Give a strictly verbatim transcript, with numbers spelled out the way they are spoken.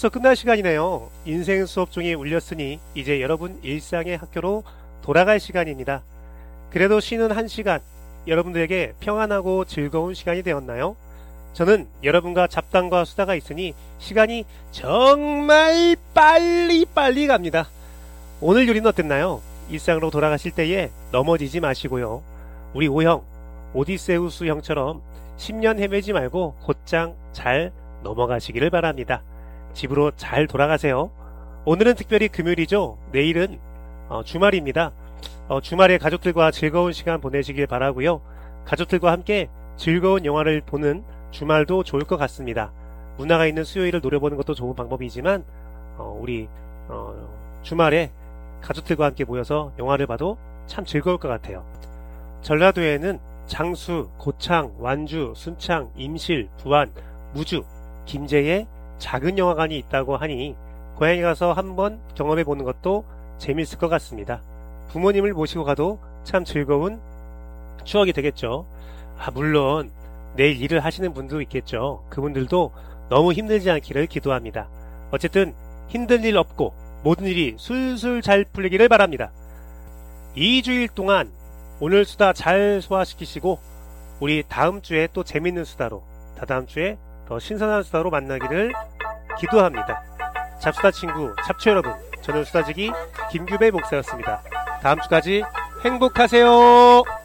벌써 끝날 시간이네요. 인생 수업종이 울렸으니 이제 여러분 일상의 학교로 돌아갈 시간입니다. 그래도 쉬는 한 시간, 여러분들에게 평안하고 즐거운 시간이 되었나요? 저는 여러분과 잡담과 수다가 있으니 시간이 정말 빨리 빨리 갑니다. 오늘 요리는 어땠나요? 일상으로 돌아가실 때에 넘어지지 마시고요. 우리 오형, 오디세우스 형처럼 십 년 헤매지 말고 곧장 잘 넘어가시기를 바랍니다. 집으로 잘 돌아가세요. 오늘은 특별히 금요일이죠. 내일은 어, 주말입니다. 어, 주말에 가족들과 즐거운 시간 보내시길 바라고요. 가족들과 함께 즐거운 영화를 보는 주말도 좋을 것 같습니다. 문화가 있는 수요일을 노려보는 것도 좋은 방법이지만 어, 우리 어, 주말에 가족들과 함께 모여서 영화를 봐도 참 즐거울 것 같아요. 전라도에는 장수, 고창, 완주, 순창, 임실, 부안, 무주, 김제에 작은 영화관이 있다고 하니 고향에 가서 한번 경험해 보는 것도 재밌을 것 같습니다. 부모님을 모시고 가도 참 즐거운 추억이 되겠죠. 아, 물론 내일 일을 하시는 분도 있겠죠. 그분들도 너무 힘들지 않기를 기도합니다. 어쨌든 힘든 일 없고 모든 일이 술술 잘 풀리기를 바랍니다. 이 주일 동안 오늘 수다 잘 소화시키시고 우리 다음 주에 또 재밌는 수다로, 다다음 주에 더 신선한 수다로 만나기를 기도합니다. 잡수다 친구, 잡초 여러분, 저는 수다지기 김규배 목사였습니다. 다음 주까지 행복하세요.